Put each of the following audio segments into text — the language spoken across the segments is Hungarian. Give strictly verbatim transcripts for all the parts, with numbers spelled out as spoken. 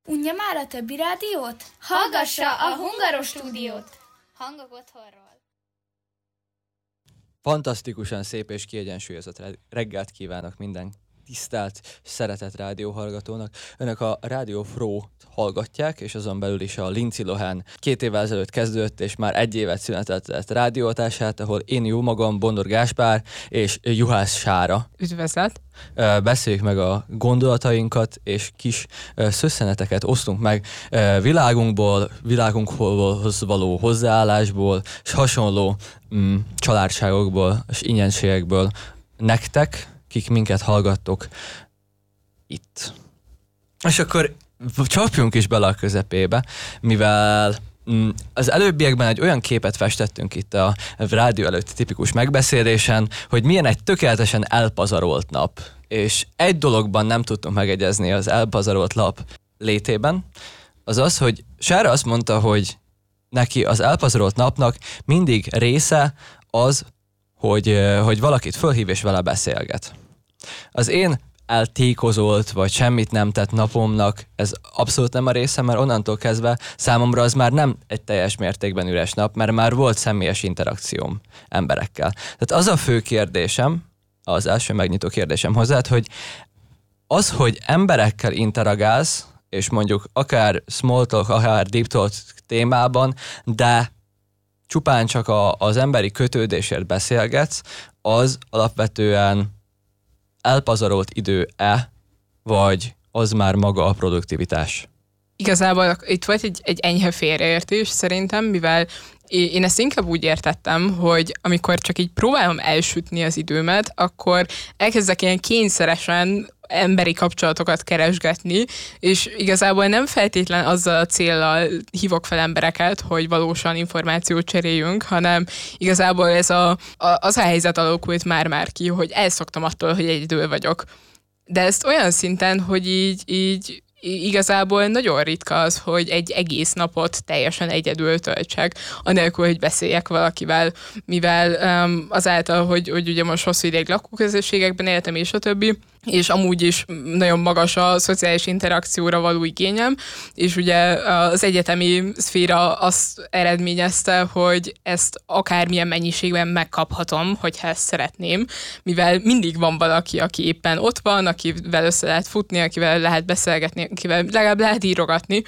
Unja már a többi rádiót? Hallgassa a Hungaros Stúdiót! Hangok otthonról. Fantasztikusan szép és kiegyensúlyozott reggelt kívánok minden tisztelt, szeretett rádióhallgatónak. Önök a Radio Fró-t hallgatják, és azon belül is a Lindsay Lohan két évvel ezelőtt kezdődött, és már egy évet szüneteltetett rádióadását, ahol én jó magam, Bondor Gáspár és Juhász Sára. Üdvözlet! Beszéljük meg a gondolatainkat, és kis szösszeneteket osztunk meg világunkból, világunkhoz való hozzáállásból, és hasonló mm, családságokból, és ingyenségekből nektek, kik minket hallgattok itt. És akkor csapjunk is bele a közepébe, mivel mm, az előbbiekben egy olyan képet festettünk itt a rádió előtti tipikus megbeszélésen, hogy milyen egy tökéletesen elpazarolt nap. És egy dologban nem tudtunk megegyezni az elpazarolt nap létében, az az, hogy Sára azt mondta, hogy neki az elpazarolt napnak mindig része az, hogy, hogy valakit fölhív és vele beszélget. Az én eltékozolt, vagy semmit nem tett napomnak, ez abszolút nem a része, mert onnantól kezdve számomra az már nem egy teljes mértékben üres nap, mert már volt személyes interakcióm emberekkel. Tehát az a fő kérdésem, az első megnyitó kérdésem hozzád, hogy az, hogy emberekkel interagálsz, és mondjuk akár small talk, akár deep talk témában, de csupán csak a, az emberi kötődésért beszélgetsz, az alapvetően elpazarolt idő-e, vagy az már maga a produktivitás? Igazából itt volt egy, egy enyhe félreértés szerintem, mivel én ezt inkább úgy értettem, hogy amikor csak így próbálom elsütni az időmet, akkor elkezdek ilyen kényszeresen emberi kapcsolatokat keresgetni, és igazából nem feltétlen azzal a céllal hívok fel embereket, hogy valósan információt cseréljünk, hanem igazából ez a, a, az a helyzet alakult már-már ki, hogy elszoktam attól, hogy egyedül vagyok. De ezt olyan szinten, hogy így, így igazából nagyon ritka az, hogy egy egész napot teljesen egyedül töltsek, anélkül, hogy beszéljek valakivel, mivel um, azáltal, hogy, hogy ugye most hosszú ideig lakóközösségekben éltem, és a többi, és amúgy is nagyon magas a szociális interakcióra való igényem, és ugye az egyetemi szféra azt eredményezte, hogy ezt akármilyen mennyiségben megkaphatom, hogyha ezt szeretném, mivel mindig van valaki, aki éppen ott van, akivel össze lehet futni, akivel lehet beszélgetni, akivel legalább lehet írogatni,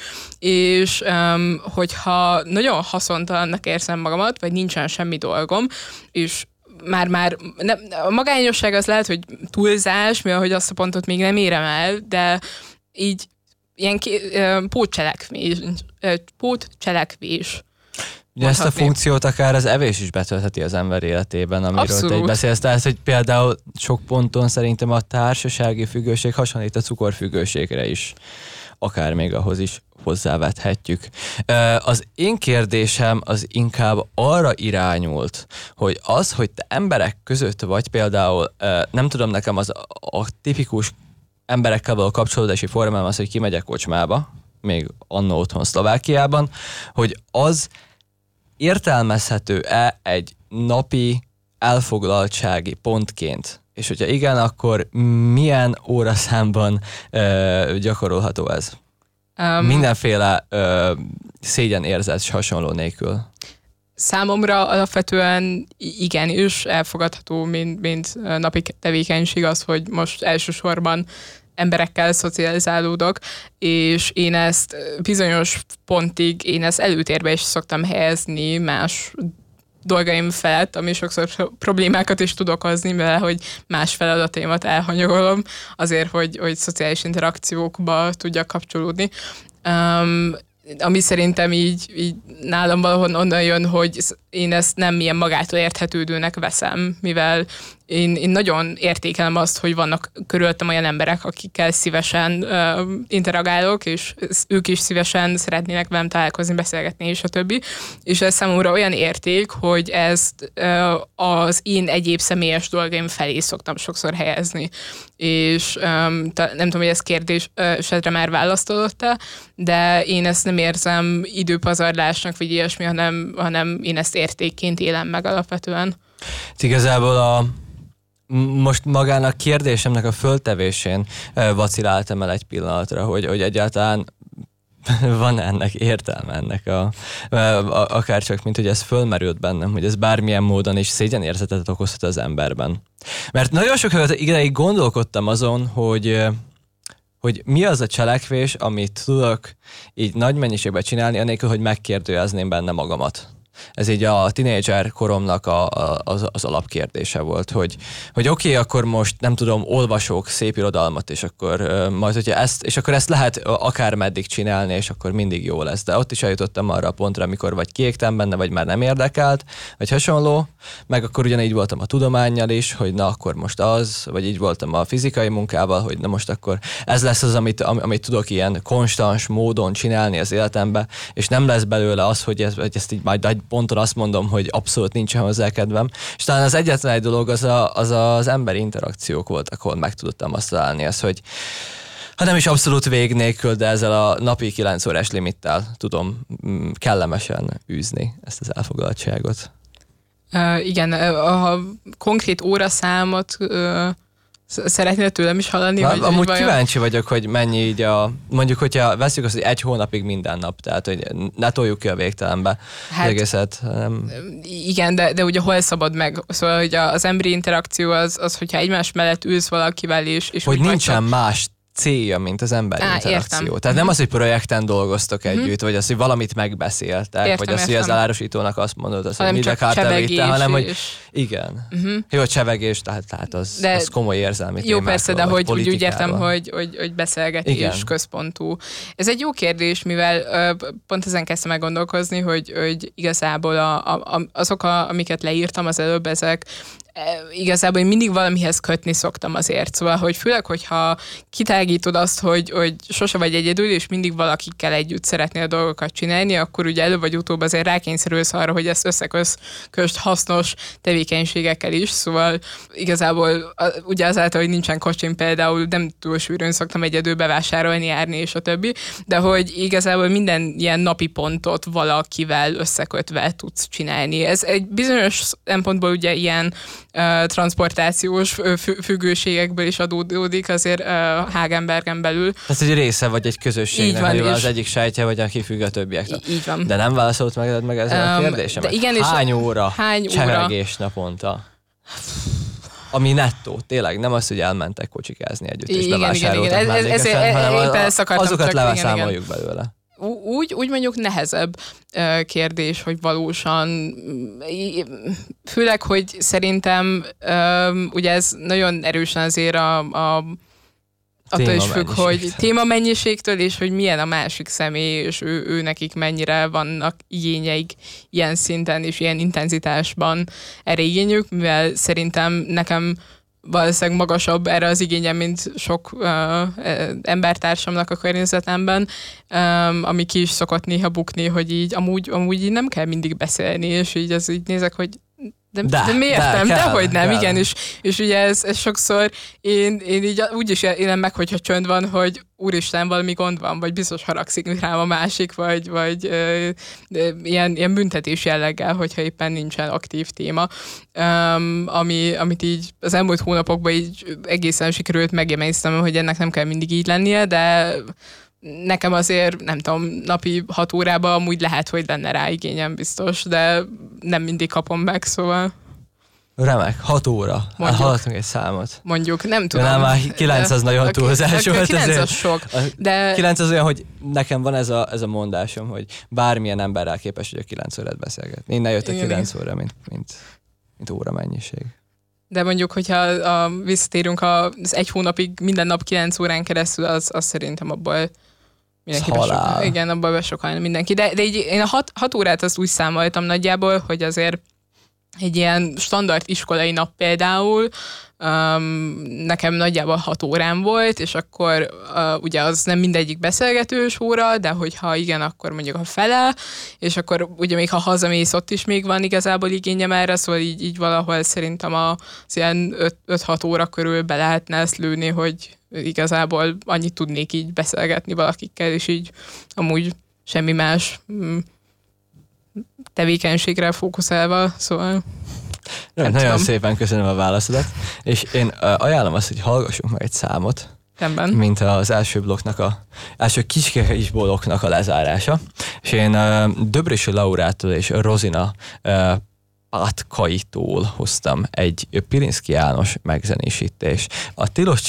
és um, hogyha nagyon haszontalannak érzem magamat, vagy nincsen semmi dolgom, és már-már nem, a magányosság az lehet, hogy túlzás, mivel hogy azt a pontot még nem érem el, de így ilyen pótcselekvés, pótcselekvés. Ugye ezt a funkciót akár az evés is betöltheti az ember életében, amiről Abszolút. Te így beszélsz. Tehát, hogy például sok ponton szerintem a társasági függőség hasonlít a cukorfüggőségre is. Akár még ahhoz is hozzávethetjük. Az én kérdésem az inkább arra irányult, hogy az, hogy te emberek között vagy például, nem tudom, nekem az a tipikus emberekkel való kapcsolódási formám az, hogy kimegyek kocsmába, még annó otthon Szlovákiában, hogy az értelmezhető-e egy napi elfoglaltsági pontként? És hogyha igen, akkor milyen óraszámban ö, gyakorolható ez? Um, Mindenféle ö, szégyenérzet és hasonló nélkül. Számomra alapvetően igenis elfogadható, mint, mint napi tevékenység az, hogy most elsősorban emberekkel szocializálódok, és én ezt bizonyos pontig, én ezt előtérbe is szoktam helyezni más dolgaim felett, ami sokszor problémákat is tud okozni, mivel hogy más feladataimat elhanyagolom azért, hogy, hogy szociális interakciókba tudjak kapcsolódni. Um, ami szerintem így, így nálam valahol onnan jön, hogy én ezt nem ilyen magától érthetődőnek veszem, mivel én, én nagyon értékelem azt, hogy vannak körülöttem olyan emberek, akikkel szívesen uh, interagálok, és ők is szívesen szeretnének velem találkozni, beszélgetni, és a többi. És ez számomra olyan érték, hogy ezt uh, az én egyéb személyes dolgaim felé szoktam sokszor helyezni. És um, ta, nem tudom, hogy ez kérdésedre már választodott-e, de én ezt nem érzem időpazarlásnak, vagy ilyesmi, hanem, hanem én ezt értékként élem meg alapvetően. Igazából a most magának kérdésemnek a föltevésén vaciláltam el egy pillanatra, hogy, hogy egyáltalán van ennek értelme, ennek a, a, akár csak, mint hogy ez fölmerült bennem, hogy ez bármilyen módon is szégyenérzetet okozhat az emberben. Mert nagyon sokat ideig gondolkodtam azon, hogy, hogy mi az a cselekvés, amit tudok így nagy mennyiségben csinálni, anélkül, hogy megkérdőjezném benne magamat. Ez így a tínédzser koromnak a, a, az, az alapkérdése volt, hogy, hogy oké, okay, akkor most nem tudom, olvasok szép irodalmat, és akkor uh, majd, hogyha ezt, és akkor ezt lehet akár meddig csinálni, és akkor mindig jó lesz. De ott is eljutottam arra a pontra, amikor vagy kiégtem benne, vagy már nem érdekelt, vagy hasonló. Meg akkor ugyanígy voltam a tudománnyal is, hogy na akkor most az, vagy így voltam a fizikai munkával, hogy na most akkor ez lesz az, amit, amit tudok ilyen konstans módon csinálni az életembe, és nem lesz belőle az, hogy, ez, hogy ezt így majd egy ponton azt mondom, hogy abszolút nincsen hozzá kedvem. És talán az egyetlen egy dolog az, a, az az emberi interakciók voltak, ahol meg tudtam azt találni, az, hogy ha nem is abszolút vég nélkül, de ezzel a napi kilenc órás limittel tudom kellemesen űzni ezt az elfoglaltságot. Uh, igen, a konkrét óraszámot uh, szeretnél tőlem is hallani? Na, hogy, amúgy hogy kíváncsi vagyok, hogy mennyi így a... Mondjuk, hogyha veszük azt, hogy egy hónapig minden nap, tehát hogy ne toljuk ki a végtelenbe hát, az egészet. Nem... Igen, de, de ugye hol szabad meg? Szóval, hogy az emberi interakció az, az hogyha egymás mellett ülsz valakivel és... és hogy nincsen vagytok... más célja, mint az emberi Á, interakció. Értem. Tehát nem az, hogy projekten dolgoztok mm-hmm. együtt, vagy az, hogy valamit megbeszéltek, értem, vagy az, hogy az elárusítónak azt mondod, az, hogy minden kártya vitte, hanem hogy igen. Mm-hmm. Jó, csevegés, tehát, tehát az, de az komoly érzelmi jó, persze, de hogy úgy, úgy értem, hogy, hogy, hogy beszélgetés igen. központú. Ez egy jó kérdés, mivel uh, pont ezen kezdtem el gondolkozni, hogy, hogy igazából a, a, azok, a, amiket leírtam az előbb, ezek igazából én mindig valamihez kötni szoktam azért. Szóval, hogy főleg, hogyha kitágítod azt, hogy, hogy sose vagy egyedül, és mindig valakikkel együtt szeretnél dolgokat csinálni, akkor ugye előbb vagy utóbb azért rákényszerülsz arra, hogy ezt összeköst hasznos tevékenységekkel is. Szóval igazából ugye azáltal, hogy nincsen kocsim például, nem túl sűrűn szoktam egyedül bevásárolni, járni, és a többi, de hogy igazából minden ilyen napi pontot valakivel összekötve tudsz csinálni. Ez egy bizonyos szempontból ugye ilyen Uh, transportációs függőségekből is adódik azért uh, Hagenbergen belül. Tehát, hogy része vagy egy közösségnek, hogy az egyik sejtje, vagy aki függ a többiektől. Így van. De nem válaszolt meg, meg ezzel um, a kérdésemet? Igen, hány óra hány csevegés naponta? Ami nettó, tényleg, nem az, hogy elmentek kocsikázni együtt, és igen, bevásároltak igen, igen. Ez, ez, hanem ez, a, azokat leszámoljuk belőle. Úgy, úgy mondjuk nehezebb uh, kérdés, hogy valósan, főleg, hogy szerintem um, ugye ez nagyon erősen azért a, a attól is függ, hogy témamennyiségtől, és hogy milyen a másik személy, és ő, ő nekik mennyire vannak igényeik ilyen szinten és ilyen intenzitásban erre igényük, mivel szerintem nekem valószínűleg magasabb erre az igényem, mint sok uh, embertársamnak a környezetemben, um, ami ki is szokott néha bukni, hogy így amúgy, amúgy így nem kell mindig beszélni, és így ez így nézek, hogy de, de, de miért de, nem? Kell, Dehogy nem, kell. Igen, és, és ugye ez, ez sokszor én, én így úgy is élem meg, hogyha csönd van, hogy úristen, valami gond van, vagy biztos haragszik rám a másik, vagy, vagy ö, ö, ilyen, ilyen büntetés jelleggel, hogyha éppen nincsen aktív téma. Um, ami, amit így az elmúlt hónapokban így egészen sikerült megemésztem, hogy ennek nem kell mindig így lennie, de nekem azért, nem tudom, napi hat órában amúgy lehet, hogy lenne rá igényem biztos, de nem mindig kapom meg, szóval... Remek, hat óra. Hallottunk egy számot. Mondjuk, nem tudom. Nem, már kilenc az nagyon túlzás volt. kilenc az sok, de... kilenc az olyan, hogy nekem van ez a, ez a mondásom, hogy bármilyen emberrel képes, hogy a kilenc órát beszélgetni. Innen jött a kilenc óra, mint, mint, mint óra mennyiség. De mondjuk, hogyha a, visszatérünk az egy hónapig minden nap kilenc órán keresztül, az, az szerintem abból mindenki besokál. Igen, abból besokálna mindenki. De, de így én a hat, hat órát azt úgy számoltam nagyjából, hogy azért egy ilyen standard iskolai nap például um, nekem nagyjából hat órám volt, és akkor uh, ugye az nem mindegyik beszélgetős óra, de hogyha igen, akkor mondjuk a fele, és akkor ugye még ha hazamész, ott is még van igazából igényem erre, szóval így, így valahol szerintem az ilyen öt-hat óra körül be lehetne ezt lőni, hogy igazából annyit tudnék így beszélgetni valakikkel, és így amúgy semmi más tevékenységre fókuszálva, szóval... Nem, nagyon tudom. Szépen köszönöm a válaszodat, és én uh, ajánlom azt, hogy hallgassunk meg egy számot, Rendben. mint az első blokknak a első kis blokknak a lezárása. És én uh, Döbrösi Laurától és Rozina uh, Pátkaitól hoztam egy Pirinszky János megzenésítést. A Tilos